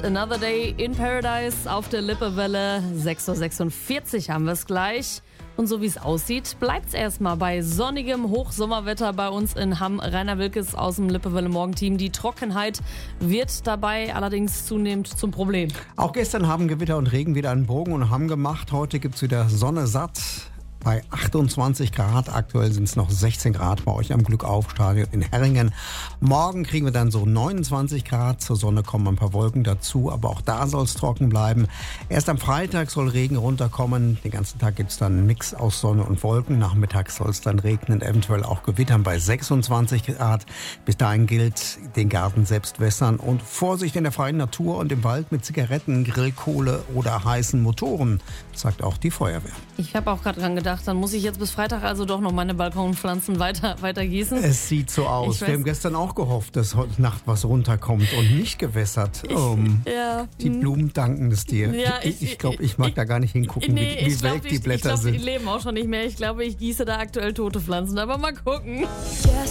Another Day in Paradise auf der Lippewelle. 6.46 Uhr haben wir es gleich. Und so wie es aussieht, bleibt es erstmal bei sonnigem Hochsommerwetter bei uns in Hamm. Rainer Wilkes aus dem Lippewelle Morgenteam. Die Trockenheit wird dabei allerdings zunehmend zum Problem. Auch gestern haben Gewitter und Regen wieder einen Bogen und Hamm gemacht. Heute gibt es wieder Sonne satt. Bei 28 Grad, aktuell sind es noch 16 Grad bei euch am Glückauf-Stadion in Herringen. Morgen kriegen wir dann so 29 Grad, zur Sonne kommen ein paar Wolken dazu, aber auch da soll es trocken bleiben. Erst am Freitag soll Regen runterkommen, den ganzen Tag gibt es dann einen Mix aus Sonne und Wolken. Nachmittags soll es dann regnen, eventuell auch gewittern bei 26 Grad. Bis dahin gilt, den Garten selbst wässern und Vorsicht in der freien Natur und im Wald mit Zigaretten, Grillkohle oder heißen Motoren, sagt auch die Feuerwehr. Ich habe auch gerade dran gedacht, dann muss ich jetzt bis Freitag also doch noch meine Balkonpflanzen weiter gießen. Es sieht so aus. Wir haben gestern auch gehofft, dass heute Nacht was runterkommt und nicht gewässert. Die Blumen danken es dir. Ja, ich glaube, ich mag da gar nicht hingucken, wie welk die Blätter sind. Die leben auch schon nicht mehr. Ich glaube, ich gieße da aktuell tote Pflanzen. Aber mal gucken. Yes.